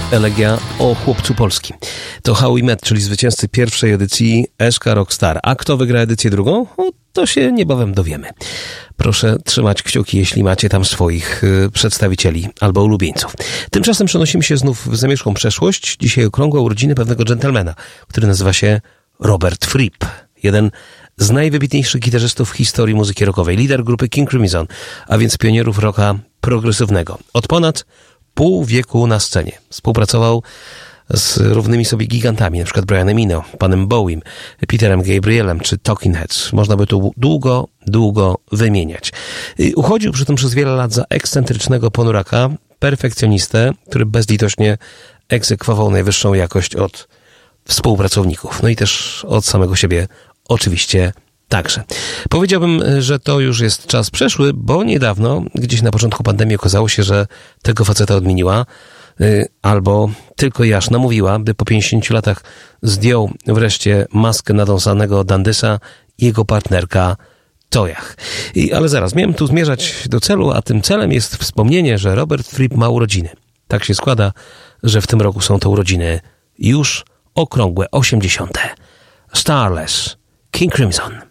Elegia o chłopcu Polski. To How We Met, czyli zwycięzcy pierwszej edycji SK Rockstar. A kto wygra edycję drugą? To się niebawem dowiemy. Proszę trzymać kciuki, jeśli macie tam swoich przedstawicieli albo ulubieńców. Tymczasem przenosimy się znów w zamierzchłą przeszłość. Dzisiaj okrągłe urodziny pewnego dżentelmena, który nazywa się Robert Fripp. Jeden z najwybitniejszych gitarzystów w historii muzyki rockowej. Lider grupy King Crimson, a więc pionierów rocka progresywnego. Od ponad pół wieku na scenie. Współpracował z równymi sobie gigantami, na przykład Brianem Eno, panem Bowiem, Peterem Gabrielem czy Talking Heads. Można by tu długo wymieniać. Uchodził przy tym przez wiele lat za ekscentrycznego ponuraka, perfekcjonistę, który bezlitośnie egzekwował najwyższą jakość od współpracowników. No i też od samego siebie oczywiście także. Powiedziałbym, że to już jest czas przeszły, bo niedawno, gdzieś na początku pandemii okazało się, że tego faceta odmieniła, albo tylko jaż namówiła, by po 50 latach zdjął wreszcie maskę nadąsanego dandysa jego partnerka Tojach. Ale zaraz, miałem tu zmierzać do celu, a tym celem jest wspomnienie, że Robert Fripp ma urodziny. Tak się składa, że w tym roku są to urodziny już okrągłe 80. Starless, King Crimson.